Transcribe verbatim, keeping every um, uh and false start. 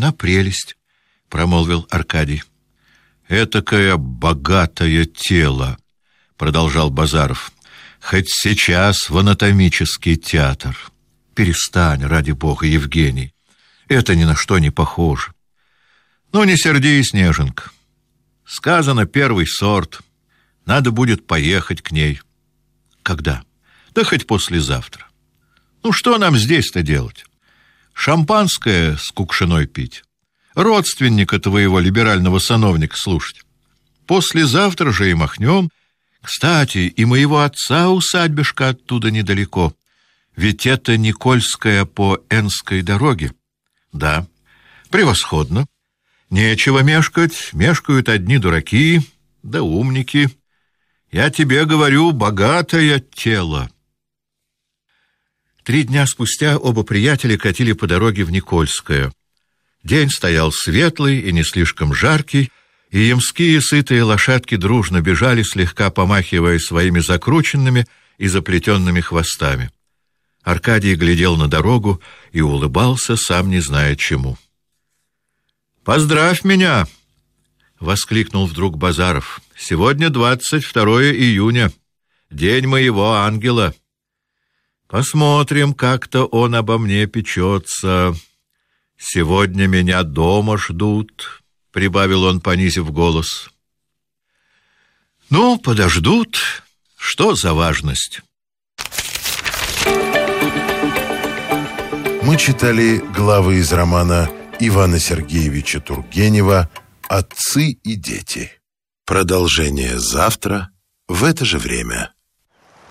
она прелесть, — промолвил Аркадий. «Этакое богатое тело», — продолжал Базаров, — «хоть сейчас в анатомический театр». «Перестань, ради бога, Евгений, это ни на что не похоже». «Ну, не сердись, неженка. Сказано, первый сорт. Надо будет поехать к ней». «Когда?» «Да хоть послезавтра. Ну, что нам здесь-то делать? Шампанское с кукшиной пить, родственника твоего либерального сановника слушать. Послезавтра же и махнем. Кстати, и моего отца усадьбишка оттуда недалеко. Ведь это Никольская по Энской дороге». «Да». «Превосходно. Нечего мешкать. Мешкают одни дураки, да умники. Я тебе говорю, богатое тело». Три дня спустя оба приятеля катили по дороге в Никольское. День стоял светлый и не слишком жаркий, и ямские сытые лошадки дружно бежали, слегка помахивая своими закрученными и заплетенными хвостами. Аркадий глядел на дорогу и улыбался, сам не зная чему. «Поздравь меня!» — воскликнул вдруг Базаров. «Сегодня двадцать второе июня, день моего ангела. Посмотрим, как-то он обо мне печется. Сегодня меня дома ждут», — прибавил он, понизив голос. «Ну, подождут. Что за важность?» Мы читали главы из романа Ивана Сергеевича Тургенева «Отцы и дети». Продолжение завтра в это же время.